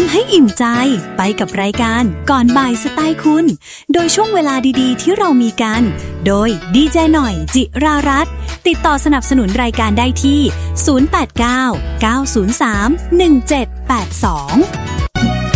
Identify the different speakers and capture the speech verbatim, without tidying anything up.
Speaker 1: ให้อิ่มใจไปกับรายการก่อนบ่ายสไตล์คุณโดยช่วงเวลาดีๆที่เรามีกันโดยดีเจหน่อยจิรารัตน์ติดต่อสนับสนุนรายการได้ที่ศูนย์ แปด เก้า เก้า ศูนย์ สาม หนึ่ง เจ็ด แปด สอง